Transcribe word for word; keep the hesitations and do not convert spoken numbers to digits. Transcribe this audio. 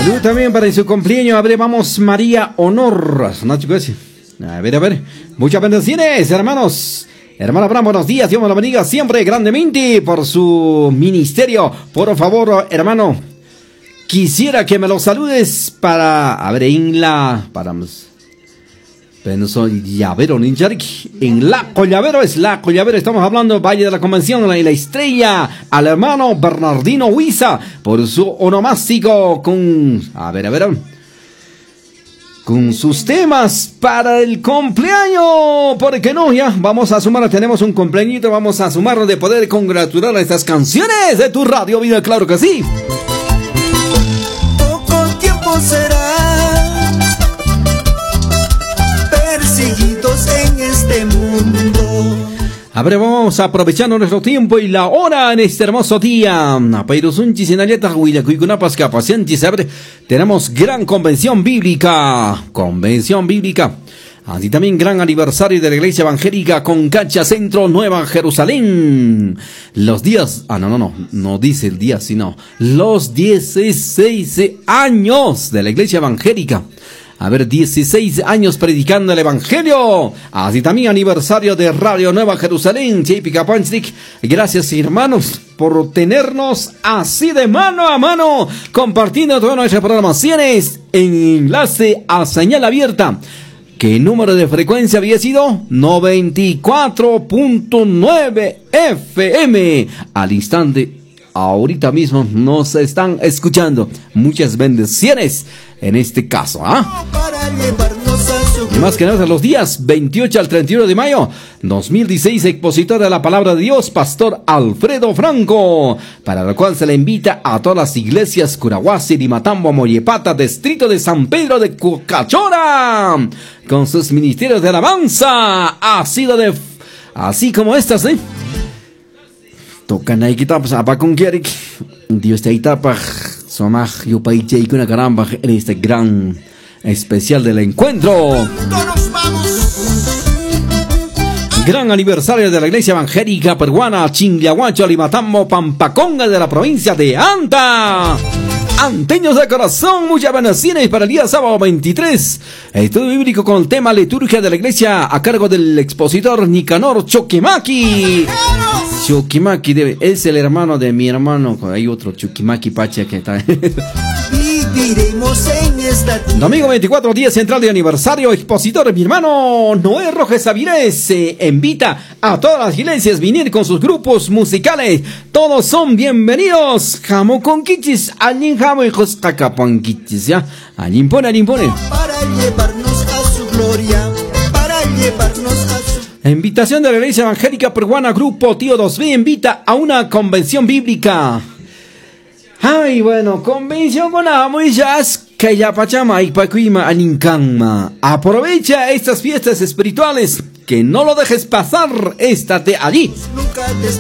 Salud también para su cumpleaños. A ver, vamos, María Honor. ¿No, chicos? A ver, a ver. Muchas bendiciones, hermanos. Hermana Abraham, buenos días. Dios me lo bendiga siempre grandemente por su ministerio. Por favor, hermano, quisiera que me lo saludes para... A ver, en la... Para... Penso Llavero, en la Collavero, es la Collavero, estamos hablando Valle de la Convención, la, la Estrella, al hermano Bernardino Huiza, por su onomástico con, a ver, a ver, con sus temas para el cumpleaños, ¿por qué no? Ya, vamos a sumar, tenemos un cumpleañito, vamos a sumarnos de poder congratular a estas canciones de tu Radio Vida, claro que sí. Poco tiempo será en este mundo. A ver, vamos aprovechando nuestro tiempo y la hora en este hermoso día. Tenemos gran convención bíblica. Convención bíblica. Así también gran aniversario de la Iglesia Evangélica Concacha Centro Nueva Jerusalén. Los días, ah no, no, no, no dice el día, sino los dieciséis años de la Iglesia Evangélica. A ver, dieciséis años predicando el Evangelio. Así también aniversario de Radio Nueva Jerusalén. Gracias, hermanos, por tenernos así de mano a mano, compartiendo todas nuestras programaciones en enlace a señal abierta. ¿Qué número de frecuencia había sido? noventa y cuatro punto nueve F M. Al instante, ahorita mismo nos están escuchando. Muchas bendiciones en este caso, ¿ah? Y más que nada, los días veintiocho al treinta y uno de mayo dos mil dieciséis, expositor de la palabra de Dios, Pastor Alfredo Franco, para lo cual se le invita a todas las iglesias Curahuasi, Limatambo, Moyepata, distrito de San Pedro de Cucachora, con sus ministerios de alabanza, ha sido de, así como estas, ¿eh? Tocan ahí quitar, apa con quiere, Dios te itapa, somaj, yo pa y una caramba en este gran especial del encuentro. Gran aniversario de la Iglesia Evangélica Peruana Chingliahuacho, Limatambo, Pampaconga de la provincia de Anta. Anteños de corazón, muchas bendiciones para el día sábado veintitrés. Estudio bíblico con el tema liturgia de la iglesia a cargo del expositor Nicanor Choquimaki. Choquimaki debe, es el hermano de mi hermano. Hay otro Choquimaki Pacha que está. Viviremos en esta tierra. Domingo veinticuatro, día central de aniversario. Expositor, mi hermano Noé Rojas Avilés se invita a todas las iglesias a venir con sus grupos musicales. Todos son bienvenidos. Jamo con quichis, allí jamo y joscaca con quichis, ya. Allí impone, allí impone. Para llevarnos a su gloria, para llevarnos a su... Invitación de la Iglesia Evangélica Peruana, Grupo Tío dos B, invita a una convención bíblica. Ay, bueno, convención con Amoyas, que ya pachama y pacuima anincanma. Aprovecha estas fiestas espirituales, que no lo dejes pasar, estate allí. Nunca